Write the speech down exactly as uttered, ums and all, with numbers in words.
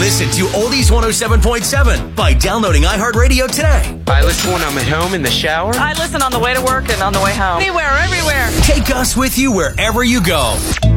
Listen to Oldies one oh seven point seven by downloading iHeartRadio today. I listen when I'm at home in the shower. I listen on the way to work and on the way home. Anywhere, everywhere. Take us with you wherever you go.